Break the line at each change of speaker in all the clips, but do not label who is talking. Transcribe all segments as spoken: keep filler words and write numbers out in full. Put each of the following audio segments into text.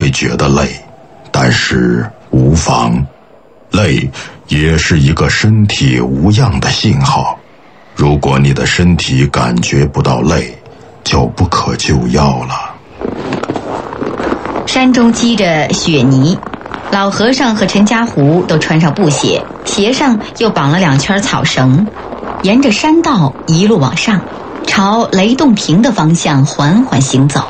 会觉得累，但是无妨，累也是一个身体无恙的信号。如果你的身体感觉不到累，就不可救药了。
山中积着雪泥，老和尚和陈家湖都穿上布鞋，鞋上又绑了两圈草绳，沿着山道一路往上，朝雷洞坪的方向缓缓行走。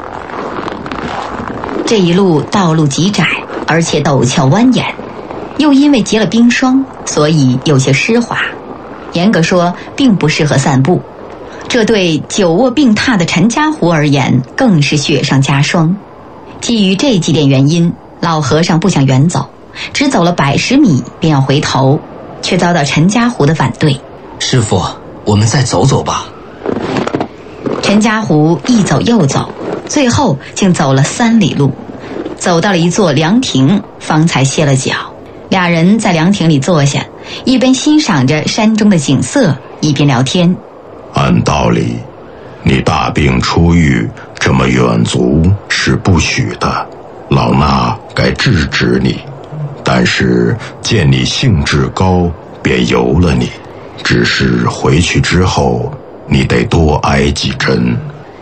这一路道路极窄，而且陡峭蜿蜒，又因为结了冰霜，所以有些湿滑，严格说并不适合散步。这对久卧病榻的陈家湖而言更是雪上加霜。基于这几点原因，老和尚不想远走，只走了百十米便要回头，却遭到陈家湖的反对。
师父，我们再走走吧。
陈家湖一走又走，最后竟走了三里路，走到了一座凉亭，方才歇了脚。俩人在凉亭里坐下，一边欣赏着山中的景色，一边聊天。
按道理，你大病初愈，这么远足是不许的，老衲该制止你。但是见你兴致高，便由了你。只是回去之后，你得多挨几针。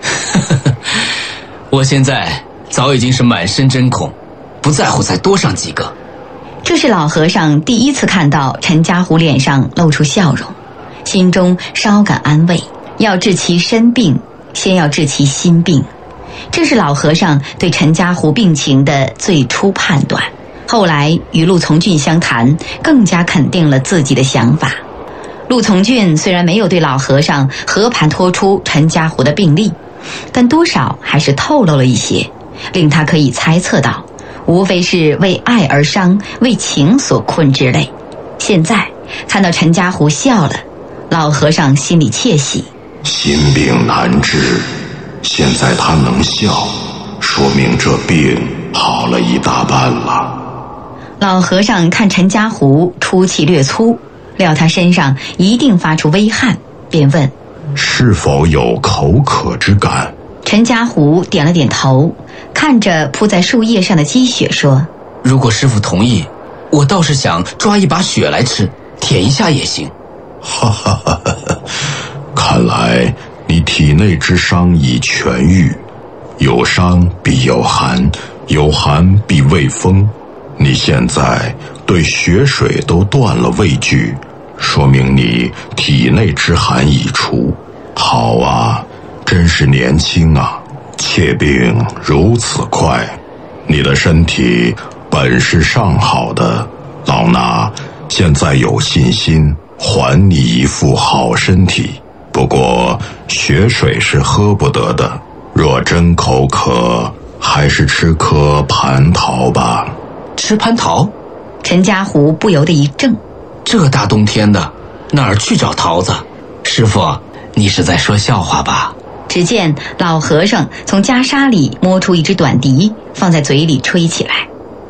我现在早已经是满身针孔，不在乎再多上几个。
这是老和尚第一次看到陈家湖脸上露出笑容，心中稍感安慰。要治其身病，先要治其心病。这是老和尚对陈家湖病情的最初判断。后来与陆从俊相谈，更加肯定了自己的想法。陆从俊虽然没有对老和尚和盘托出陈家湖的病历，但多少还是透露了一些，令他可以猜测到，无非是为爱而伤，为情所困之类。现在看到陈家湖笑了，老和尚心里窃喜。
心病难治，现在他能笑，说明这病好了一大半了。
老和尚看陈家湖出气略粗，料他身上一定发出微汗，便问：
是否有口渴之感？
陈家湖点了点头，看着铺在树叶上的积雪说：
如果师父同意，我倒是想抓一把雪来吃，舔一下也行。
哈哈哈哈，看来你体内之伤已痊愈。有伤必有寒，有寒必畏风。你现在对雪水都断了畏惧，说明你体内之寒已除。好啊，真是年轻啊，窃病如此快。你的身体本是上好的，老衲现在有信心还你一副好身体。不过雪水是喝不得的，若真口渴，还是吃颗蟠桃吧。
吃蟠桃？
陈家湖不由得一怔，
这大冬天的，哪儿去找桃子？师父，你是在说笑话吧？
只见老和尚从袈裟里摸出一只短笛，放在嘴里吹起来。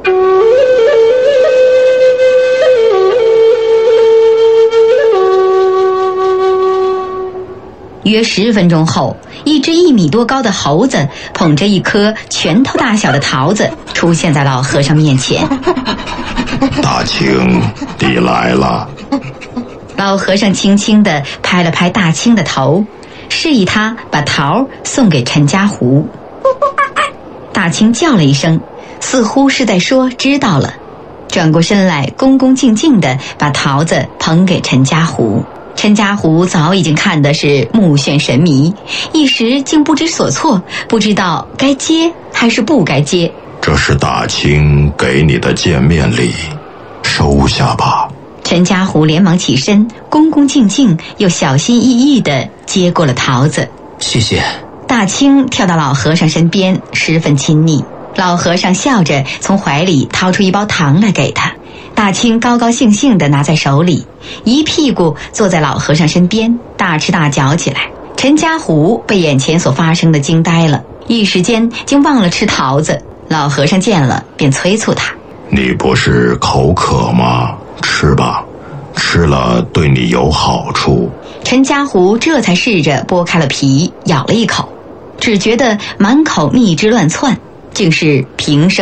约十分钟后，一只一米多高的猴子捧着一颗拳头大小的桃子出现在老和尚面前。
大清，你来了。
老和尚轻轻地拍了拍大清的头，示意他把桃送给陈家湖。大清叫了一声，似乎是在说知道了，转过身来恭恭敬敬地把桃子捧给陈家湖。陈家湖早已经看的是目眩神迷，一时竟不知所措，不知道该接还是不该接。
这是大清给你的见面礼，收下吧。
陈家湖连忙起身，恭恭敬敬又小心翼翼地接过了桃子。
谢谢。
大清跳到老和尚身边，十分亲昵。老和尚笑着从怀里掏出一包糖来给他，大清高高兴兴地拿在手里，一屁股坐在老和尚身边，大吃大嚼起来。陈家湖被眼前所发生的惊呆了，一时间竟忘了吃桃子。老和尚见了便催促他：
你不是口渴吗？吃吧，吃了对你有好处。
陈家湖这才试着剥开了皮，咬了一口，只觉得满口蜜汁乱窜，竟是平生